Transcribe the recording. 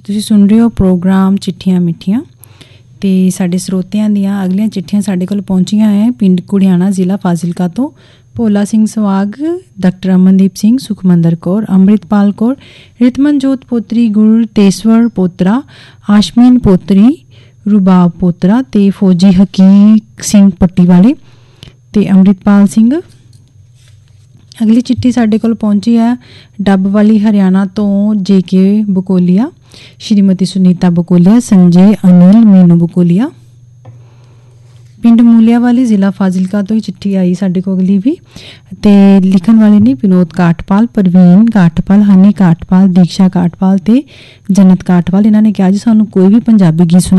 ਤੁਸੀਂ ਸੁਣ ਰਹੇ ਹੋ ਪ੍ਰੋਗਰਾਮ ਚਿੱਠੀਆਂ ਮਿੱਠੀਆਂ ਤੇ ਸਾਡੇ ਸਰੋਤਿਆਂ ਦੀਆਂ ਅਗਲੀਆਂ ਚਿੱਠੀਆਂ ਸਾਡੇ ਕੋਲ ਪਹੁੰਚੀਆਂ ਹੈ ਪਿੰਡ ਕੁੜਿਆਣਾ ਜ਼ਿਲ੍ਹਾ ਫਾਜ਼ਿਲਕਾ ਤੋਂ। ਭੋਲਾ ਸਿੰਘ ਸਵਾਗ, ਡਾਕਟਰ ਅਮਨਦੀਪ ਸਿੰਘ, ਸੁਖਮੰਦਰ ਕੌਰ, ਅੰਮ੍ਰਿਤਪਾਲ ਕੌਰ, ਰਿਤਮਨਜੋਤ ਪੋਤਰੀ, ਗੁਰਤੇਸਵਰ ਪੋਤਰਾ, ਆਸ਼ਮੀਨ ਪੋਤਰੀ, ਰੁਬਾਬ ਪੋਤਰਾ ਤੇ ਫੌਜੀ ਹਕੀਕ ਸਿੰਘ ਪੱਟੀ ਵਾਲੇ ਤੇ ਅੰਮ੍ਰਿਤਪਾਲ ਸਿੰਘ। ਅਗਲੀ ਚਿੱਠੀ ਸਾਡੇ ਕੋਲ ਪਹੁੰਚੀ ਹੈ ਡੱਬ ਵਾਲੀ ਹਰਿਆਣਾ ਤੋਂ JK ਬਕੋਲੀਆ, ਸ਼੍ਰੀਮਤੀ ਸੁਨੀਤਾ ਬਕੋਲੀਆ, ਸੰਜੇ ਅਨਿਲ, ਮੀਨੂ ਬਕੋਲੀਆ। ਪਿੰਡ ਮੂਲਿਆਵਾਲੀ ਜ਼ਿਲ੍ਹਾ ਫਾਜ਼ਿਲਕਾ ਤੋਂ ਹੀ ਚਿੱਠੀ ਆਈ ਸਾਡੇ ਕੋਲ ਅਗਲੀ ਵੀ। ਤੇ ਲਿਖਣ ਵਾਲੇ ਨੇ ਵਿਨੋਦ ਕਾਠਪਾਲ, ਪ੍ਰਵੀਨ ਕਾਠਪਾਲ, ਹਨੀ ਕਾਠਪਾਲ, ਦੀਕਸ਼ਾ ਕਾਠਪਾਲ ਤੇ ਜਨਤ ਕਾਠਪਾਲ। ਇਹਨਾਂ ਨੇ ਕਿਹਾ ਜੀ ਸਾਨੂੰ ਕੋਈ ਵੀ ਪੰਜਾਬੀ ਗੀਤ ਸੁਣਾ